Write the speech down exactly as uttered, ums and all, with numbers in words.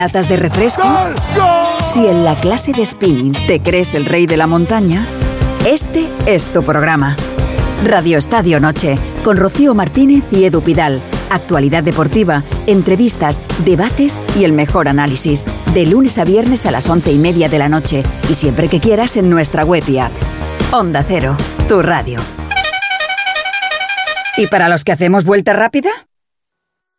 ¿Latas de refresco? ¡Gol! ¡Gol! Si en la clase de spinning te crees el rey de la montaña, este es tu programa. Radio Estadio Noche, con Rocío Martínez y Edu Pidal. Actualidad deportiva, entrevistas, debates y el mejor análisis. De lunes a viernes a las once y media de la noche. Y siempre que quieras en nuestra web y app. Onda Cero, tu radio. ¿Y para los que hacemos vuelta rápida?